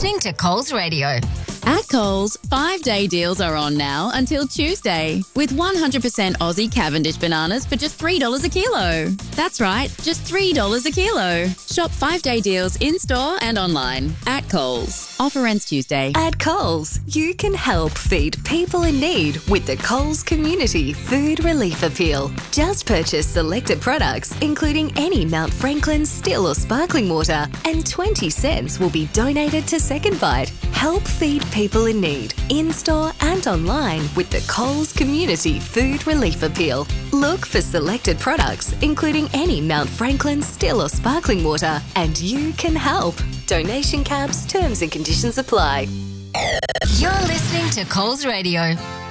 listening to Coles Radio. At Coles, 5-day deals are on now until Tuesday with 100% Aussie Cavendish bananas for just $3 a kilo. That's right, just $3 a kilo. Shop 5-day deals in-store and online at Coles. Offer ends Tuesday. At Coles, you can help feed people in need with the Coles Community Food Relief Appeal. Just purchase selected products, including any Mount Franklin still or sparkling water, and 20 cents will be donated to Second Bite. Help feed people in need, in-store and online with the Coles Community Food Relief Appeal. Look for selected products, including any Mount Franklin still or sparkling water, and you can help. Donation caps, terms and conditions apply. You're listening to Coles Radio.